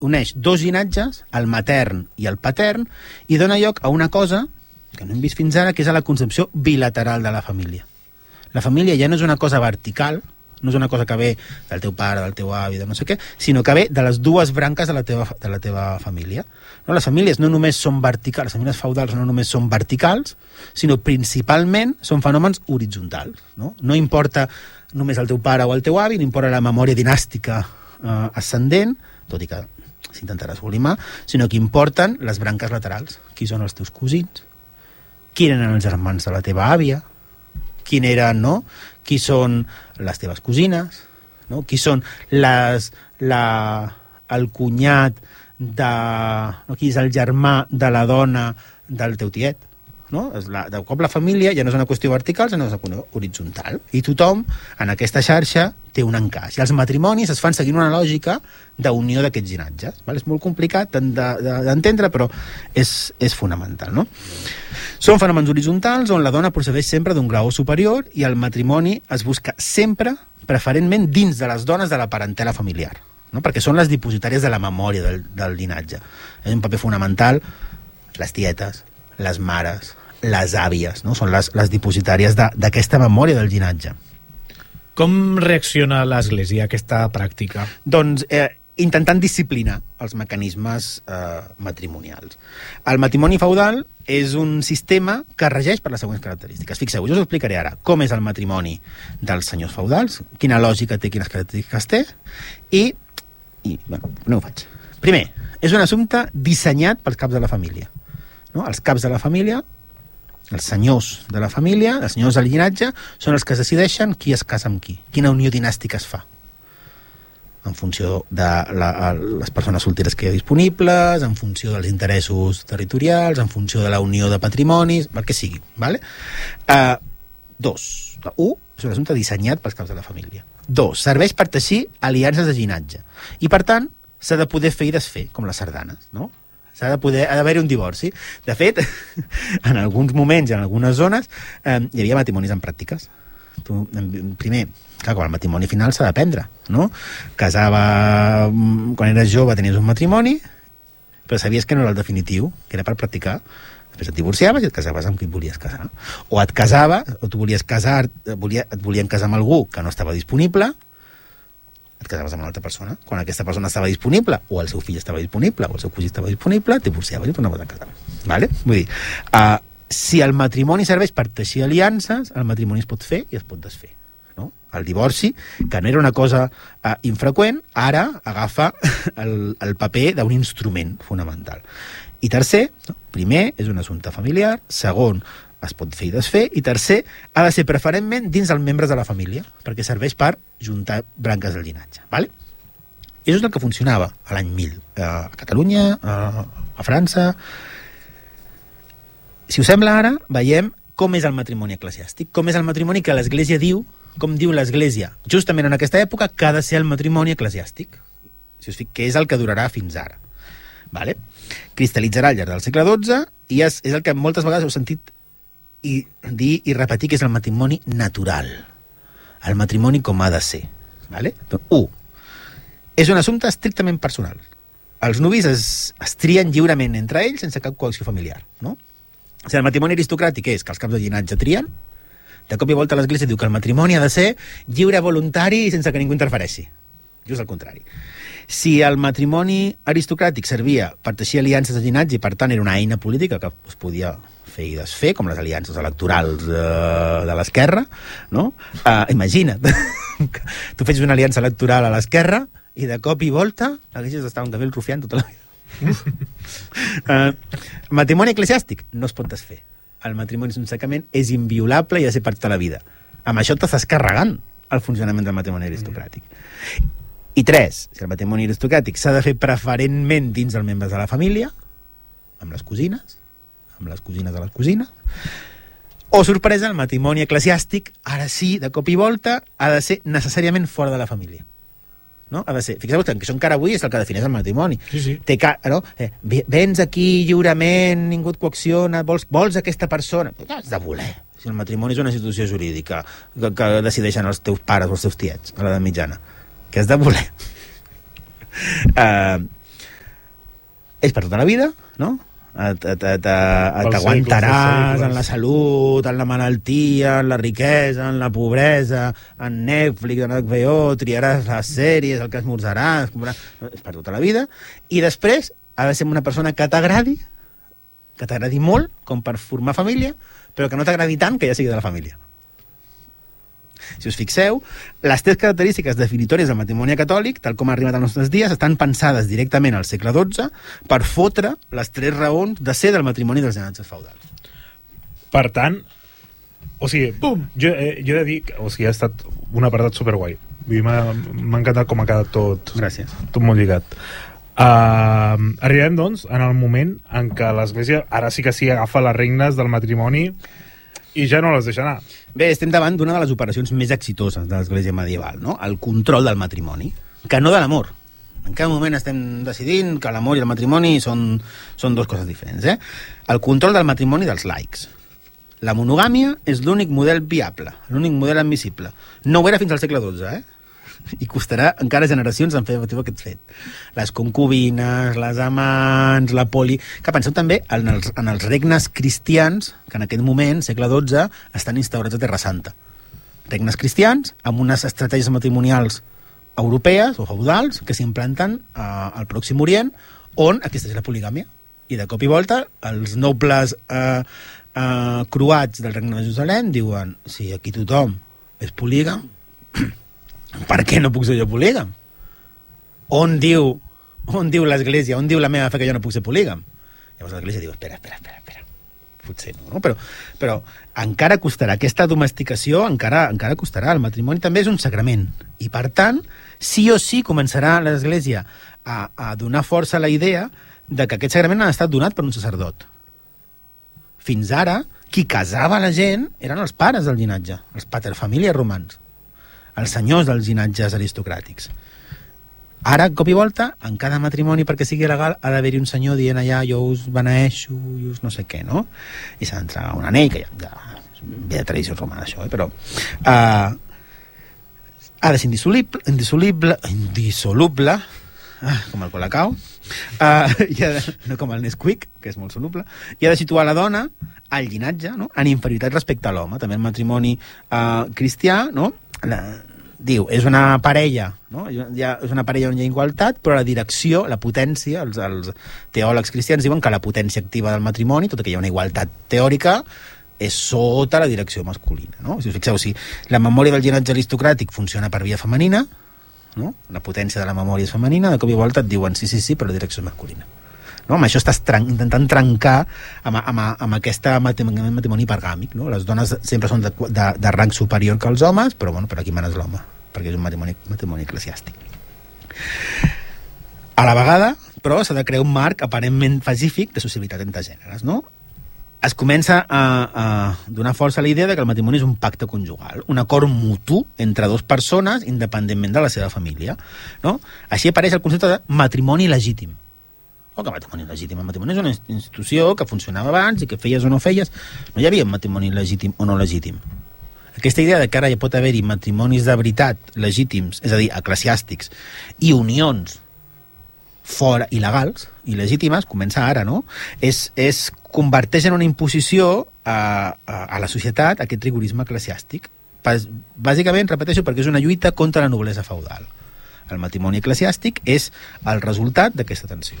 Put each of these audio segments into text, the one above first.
uneix dos llinatges, el matern i el patern, i dona lloc a una cosa que no hem vist fins ara, que és a la concepció bilateral de la família. La família ja no és una cosa vertical, no és una cosa que ve del teu pare, del teu avi, de no sé què, sinó que ve de les dues branques de la teva família. No? Les famílies no només són verticals, les famílies feudals no només són verticals, sinó principalment són fenòmens horitzontals. No importa només el teu pare o el teu avi, no importa la memòria dinàstica ascendent, tot i que s'intentarà sublimar, sinó que importen les branques laterals. Qui són els teus cosins? Qui eren els germans de la teva àvia? Qui eren, no? Qui són les teves cosines? No? Qui són el cunyat de... No? Qui és el germà de la dona del teu tiet? No? De cop la família ja no és una qüestió vertical, sinó és una qüestió horitzontal. I tothom en aquesta xarxa té un encaix. I els matrimonis es fan seguint una lògica d'unió d'aquests llinatges. És molt complicat d'entendre, però és fonamental. No? Són fenòmens horitzontals on la dona procedeix sempre d'un graó superior i el matrimoni es busca sempre, preferentment, dins de les dones de la parentela familiar. No? Perquè són les dipositàries de la memòria del llinatge. És un paper fonamental les tietes, les mares, les àvies, no? Són les dipositàries d'aquesta memòria del llinatge. Com reacciona l'Església a aquesta pràctica? Doncs intentant disciplinar els mecanismes matrimonials. El matrimoni feudal és un sistema que regeix per les següents característiques. Fixeu, jo us explicaré ara com és el matrimoni dels senyors feudals, quina lògica té, quines característiques té, i bueno, no ho faig. Primer, és un assumpte dissenyat pels caps de la família. No? Els caps de la família, els senyors de la família, els senyors del llinatge, són els que decideixen qui es casa amb qui, quina unió dinàstica es fa, en funció de les persones solteres que hi ha disponibles, en funció dels interessos territorials, en funció de la unió de patrimonis, el que sigui. Vale? Dos, és un assumpte dissenyat pels caps de la família. Dos, serveix per teixir aliances de llinatge. I, per tant, s'ha de poder fer i desfer, com les sardanes, no? Ha d'haver-hi un divorci. De fet, en alguns moments i en algunes zones hi havia matrimonis en pràctiques. Primer, clar, com el matrimoni final s'ha d'aprendre, no? Casava... Quan eres jove tenies un matrimoni, però sabies que no era el definitiu, que era per practicar. Després et divorciaves i et casaves amb qui et volies casar. O et casaves, o tu volies casar, et volien casar amb algú que no estava disponible, et casaves amb una altra persona. Quan aquesta persona estava disponible, o el seu fill estava disponible, o el seu cosí estava disponible, et divorciaves i tornaves a casar. Vale? Vull dir, si el matrimoni serveix per teixir aliances, el matrimoni es pot fer i es pot desfer. No? El divorci, que no era una cosa infreqüent, ara agafa el paper d'un instrument fonamental. I tercer, primer, és un assumpte familiar, segon, es pot fer i desfer, i tercer, ha de ser preferentment dins dels membres de la família, perquè serveix per juntar branques del llinatge. Vale? I això és el que funcionava a l'any 1000, a Catalunya, a França. Si us sembla ara, veiem com és el matrimoni eclesiàstic, com és el matrimoni que l'Església diu, com diu l'Església, justament en aquesta època, que ha de ser el matrimoni eclesiàstic, que és el que durarà fins ara. Vale? Cristal·litzarà al llarg del segle XII i és el que moltes vegades heu sentit dir i repetir, que és el matrimoni natural, el matrimoni com ha de ser. Vale? Doncs, és un assumpte estrictament personal. Els nuvis es trien lliurement entre ells sense cap coacció familiar. No? O sigui, el matrimoni aristocràtic és que els caps de llinatge trien, de cop i volta l'Església diu que el matrimoni ha de ser lliure, voluntari i sense que ningú interfereixi. Just al contrari. Si el matrimoni aristocràtic servia per teixir aliances de llinatge i per tant era una eina política que es podia fer i desfer, com les aliances electorals de l'esquerra, no? Imagina't, tu fes una aliança electoral a l'esquerra i de cop i volta haguessis d'estar un Gabriel Rufián tota la vida. Matrimoni eclesiàstic no es pot desfer. El matrimoni sense sacrament és inviolable i ha de ser per tota la vida. Amb això t'estàs carregant el funcionament del matrimoni aristocràtic. I tres, si el matrimoni aristocràtic s'ha de fer preferentment dins dels membres de la família, amb les cosines de les cosines, o, sorpresa, el matrimoni eclesiàstic, ara sí, de cop i volta, ha de ser necessàriament fora de la família. No? Ha de ser, fixeu-vos que això encara avui és el que defineix el matrimoni. Sí. No? Vens aquí lliurement, ningú et coacciona, vols aquesta persona, què has de voler? Si el matrimoni és una institució jurídica que decideixen els teus pares o els teus tiets a l'edat mitjana, què has de voler? és per tota la vida, no? T'aguantaràs en la salut, en la malaltia, en la riquesa, en la pobresa, en Netflix, en HBO, triaràs les sèries, el que esmorzaràs, és per tota la vida, i després ha de ser una persona que t'agradi molt, com per formar família, però que no t'agradi tant que ja sigui de la família. Si us fixeu, les tres característiques definitòries del matrimoni catòlic, tal com ha arribat als nostres dies, estan pensades directament al segle XII per fotre les tres raons de ser del matrimoni dels llinatges feudals. Per tant, o sigui, jo he de dir que ha estat un apartat superguai. M'ha encantat com ha quedat tot. Gràcies. Tot molt lligat. Arribem, doncs, en el moment en què l'Església ara sí que agafa les regnes del matrimoni i ja no les deixa anar. Bé, estem davant d'una de les operacions més exitoses de l'Església medieval, no? El control del matrimoni, que no de l'amor. En cada moment estem decidint que l'amor i el matrimoni són dues coses diferents, eh? El control del matrimoni dels laics. La monogàmia és l'únic model viable, l'únic model admissible. No ho era fins al segle XII, i costarà encara generacions en fer efectiu aquest fet. Les concubines, les amants, la poli... Que penseu també en els regnes cristians que en aquest moment, segle XII, estan instaurats a Terra Santa. Regnes cristians amb unes estratègies matrimonials europees o feudals que s'implanten al Pròxim Orient, on existeix la poligàmia. I de cop i volta els nobles croats del regne de Jerusalem diuen: si aquí tothom és polígam, per què no puc ser jo polígam? On diu l'Església, on diu la meva fe que jo no puc ser polígam? Llavors l'Església diu, espera, potser no? Però encara costarà, aquesta domesticació encara costarà. El matrimoni també és un sagrament, i per tant, sí o sí començarà l'Església a donar força a la idea de que aquest sagrament ha estat donat per un sacerdot. Fins ara, qui casava la gent eren els pares del llinatge, els paterfamilias romans, els senyors dels llinatges aristocràtics. Ara, cop i volta, en cada matrimoni, perquè sigui legal, ha d'haver-hi un senyor dient allà: jo us beneeixo, i us no sé què, no? I s'ha d'entrar un anell, que ja ve de tradició romana, això, però ha de ser indissoluble, com el Colacao, no com el Nesquik, que és molt soluble, i ha de situar la dona al llinatge, no? En inferioritat respecte a l'home. També el matrimoni cristià, no? Diu, és una parella, no? És una parella on hi ha igualtat, però la direcció, la potència, els teòlegs cristians diuen que la potència activa del matrimoni, tot i que hi ha una igualtat teòrica, és sota la direcció masculina, no? Si us fixeu, si la memòria del llinatge aristocràtic funciona per via femenina, no? La potència de la memòria és femenina, de cop i volta et diuen sí, però la direcció és masculina. No? Amb això estàs intentant trencar amb aquest matrimoni hipergàmic, no? Les dones sempre són de rang superior que els homes, però bueno, per aquí mana és l'home, perquè és un matrimoni eclesiàstic. A la vegada, però, s'ha de crear un marc aparentment pacífic de sociabilitat entre gèneres, no? Es comença a donar força a la idea de que el matrimoni és un pacte conjugal, un acord mutu entre dues persones independentment de la seva família, no? Així apareix el concepte de matrimoni legítim. Que matrimoni legítim? El matrimoni és una institució que funcionava abans i que feies o no feies. No hi havia matrimoni legítim o no legítim. Aquesta idea de que ara hi pot haver-hi matrimonis de veritat legítims, és a dir, eclesiàstics, i unions fora il·legals i legítimes, comença ara, no? Converteix en una imposició a la societat aquest rigorisme eclesiàstic. Bàsicament, repeteixo, perquè és una lluita contra la noblesa feudal. El matrimoni eclesiàstic és el resultat d'aquesta tensió.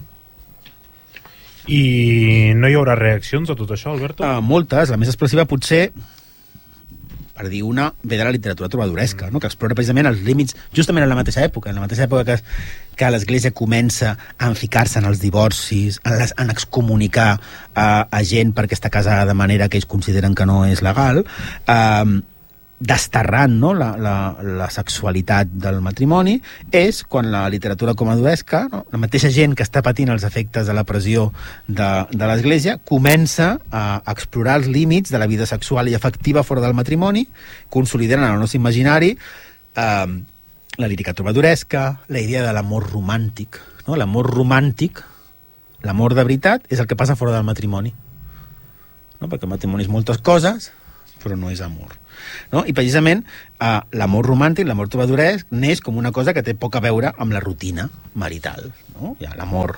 I no hi haurà reaccions a tot això, Alberto? Moltes. La més expressiva potser, per dir una, ve de la literatura trobadoresca, no? Que explora precisament els límits justament en la mateixa època que l'Església comença a enficar-se en els divorcis, en excomunicar a gent perquè està casada de manera que ells consideren que no és legal, desterrant, no, la sexualitat del matrimoni, és quan la literatura comaduresca, no, la mateixa gent que està patint els efectes de la pressió de l'Església, comença a explorar els límits de la vida sexual i afectiva fora del matrimoni, consolidant en el nostre imaginari la lírica trobadoresca, la idea de l'amor romàntic, no? L'amor romàntic, l'amor de veritat, és el que passa fora del matrimoni, no? Perquè el matrimoni és moltes coses, però no és amor, no? I precisament l'amor romàntic, l'amor trobadoresc, neix com una cosa que té poc a veure amb la rutina marital, no? Hi ha l'amor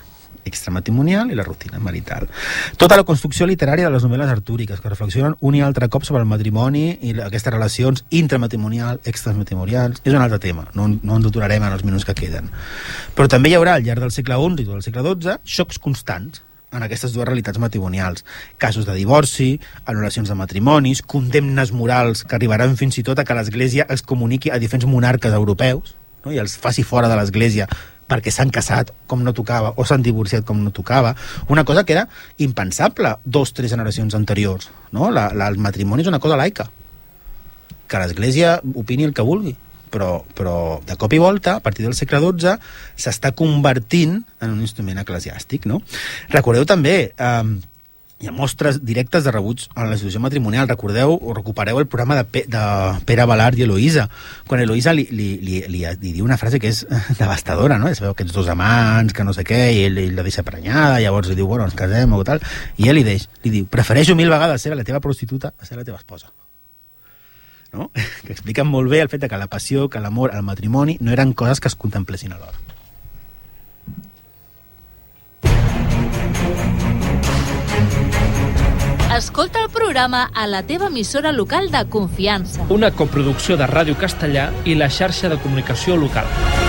extramatrimonial i la rutina marital. Tota la construcció literària de les novel·les artúriques, que reflexionen un i altre cop sobre el matrimoni i aquestes relacions intramatrimonials, extramatrimonials, és un altre tema, no ens aturarem en els minuts que queden. Però també hi haurà al llarg del segle XI i del segle XII xocs constants en aquestes dues realitats matrimonials. Casos de divorci, anul·lacions de matrimonis, condemnes morals que arribaran fins i tot a que l'Església es comuniqui a diferents monarques europeus, no? I els faci fora de l'Església perquè s'han casat com no tocava o s'han divorciat com no tocava. Una cosa que era impensable 2-3 generacions anteriors. No? El matrimoni és una cosa laica. Que l'Església opini el que vulgui. Però de cop i volta, a partir del segle XII, s'està convertint en un instrument eclesiàstic, no? Recordeu també, hi ha mostres directes de rebuig en la institució matrimonial. Recordeu o recupereu el programa de Pere Balart i Eloïsa, quan Eloïsa li diu una frase que és devastadora, no? Sabeu, aquests dos amants, que no sé què, i ell la deixa prenyada, llavors li diu, bueno, ens casem o tal, i ell li diu, prefereixo 1000 vegades ser la teva prostituta a ser la teva esposa. No? Que expliquen molt bé el fet que la passió, que l'amor, el matrimoni no eren coses que es contemplessin alhora. Escolta el programa a la teva emissora local de confiança. Una coproducció de Ràdio Castellà i la xarxa de comunicació local.